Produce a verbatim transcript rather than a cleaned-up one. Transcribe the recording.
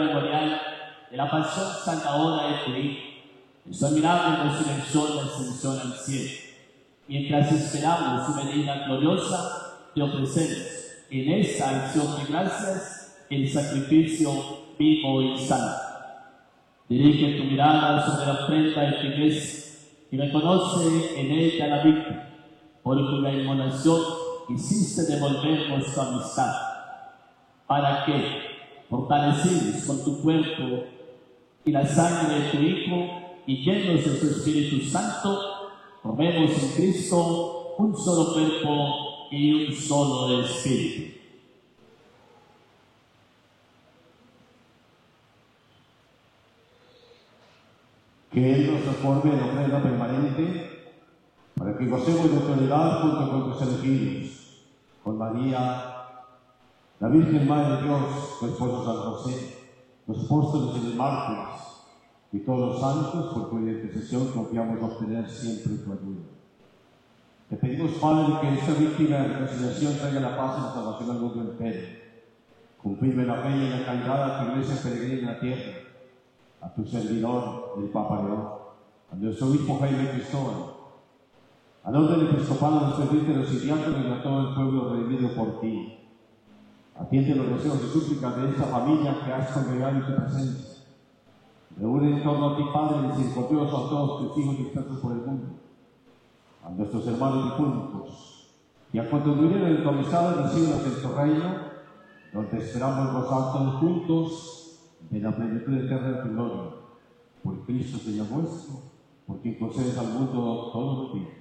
memorial de la pasión salvadora de tu Hijo, en su admirable resurrección y ascensión al cielo. Mientras esperamos su venida gloriosa, te ofrecemos en esta acción de gracias el sacrificio vivo y santo. Dirige tu mirada sobre la ofrenda de tu iglesia y reconoce en ella la víctima, por cuya inmolación hiciste devolvernos tu amistad, para que, fortalecidos con tu cuerpo y la sangre de tu Hijo y llenos de su Espíritu Santo, formemos en Cristo un solo cuerpo y un solo espíritu. Que Él nos transforme en ofrenda permanente, para que gocemos de autoridad junto con tus elegidos, con María, la Virgen Madre de Dios, tu esposo San José, los apóstoles y los mártires, y todos los santos, por cuya intercesión confiamos obtener siempre tu ayuda. Te pedimos, Padre, que esta víctima de reconciliación traiga la paz y la salvación al mundo entero. Confirme la fe y la caridad a tu iglesia peregrina en la tierra, a tu servidor, el Papa León, a nuestro obispo Jaime Cristóbal, al orden episcopal, a nuestros presbíteros y diáconos y a todo el pueblo redimido por ti. Atiende los deseos y súplicas de esta familia que has congregado en tu presencia. Reúne en torno a ti, Padre misericordioso, a todos tus hijos dispersos por el mundo, a nuestros hermanos difuntos, y a cuantos murieron en tu amistad, recíbelos en tu reino, donde esperamos gozar todos juntos de la plenitud eterna de tu gloria. Por Cristo, Señor nuestro, por quien concedes al mundo todos los días.